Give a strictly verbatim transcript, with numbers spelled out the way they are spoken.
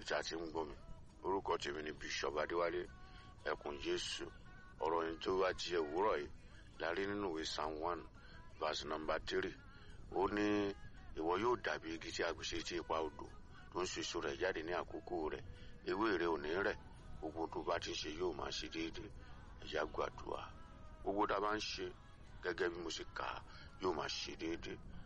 tí a ti ń gbọ́ mi. Orúkọ tèmi ni Bishop Adéwálé Ẹkùn Jésù. Ọ̀rọ̀ yìí tó wá jí òwúrọ̀ yìí la rí nínú ìwé Psalm one verse number three. Ó ní ìwọ yóò dàbí igi tí a gbé sí etí ipa odò tó ń so èso rẹ̀ jáde ní àkókò rẹ̀. Ewé rẹ̀ ò ní rẹ̀. Gbogbo tó bá ti ṣe yóò máa ṣe déédéé. Ẹ̀yà gbàdúrà. Gbogbo tá a bá ń ṣe gẹ́gẹ́ bí mo ṣe kà á yóò máa ṣe déédéé.